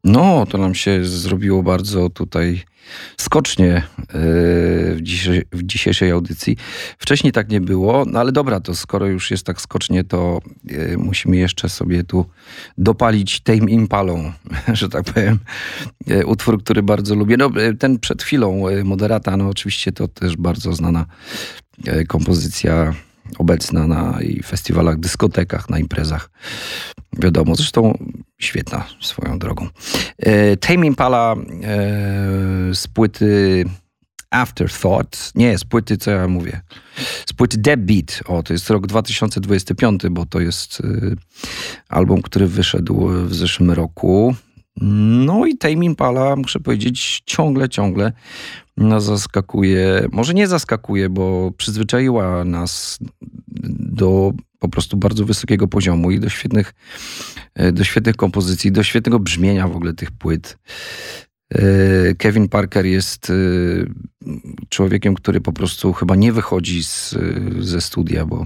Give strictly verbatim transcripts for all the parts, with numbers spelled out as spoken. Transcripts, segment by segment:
No, to nam się zrobiło bardzo tutaj skocznie w, dzisiejszej, w dzisiejszej audycji. Wcześniej tak nie było, no ale dobra, to skoro już jest tak skocznie, to musimy jeszcze sobie tu dopalić Tame Impalą, że tak powiem. Utwór, który bardzo lubię. No, ten przed chwilą, Moderata, no oczywiście to też bardzo znana kompozycja, obecna na i festiwalach, dyskotekach, na imprezach. Wiadomo, zresztą świetna swoją drogą. Tame Impala z płyty Afterthought. Nie, z płyty, co ja mówię? Z płyty Deadbeat. O, to jest rok dwa tysiące dwudziesty piąty, bo to jest album, który wyszedł w zeszłym roku. No i Tame Impala, muszę powiedzieć, ciągle, ciągle nas zaskakuje. Może nie zaskakuje, bo przyzwyczaiła nas do po prostu bardzo wysokiego poziomu i do świetnych, do świetnych kompozycji, do świetnego brzmienia w ogóle tych płyt. Kevin Parker jest człowiekiem, który po prostu chyba nie wychodzi z, ze studia, bo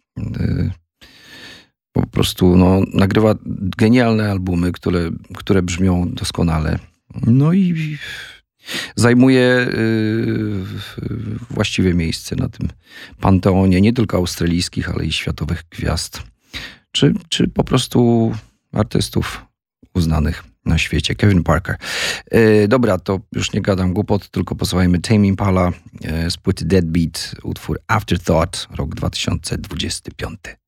po prostu no, nagrywa genialne albumy, które, które brzmią doskonale. No i zajmuje właściwe miejsce na tym panteonie nie tylko australijskich, ale i światowych gwiazd. Czy, czy po prostu artystów uznanych na świecie. Kevin Parker. Dobra, to już nie gadam głupot, tylko posłuchajmy Tame Impala z płyty Deadbeat, utwór Afterthought, rok dwa tysiące dwudziesty piąty.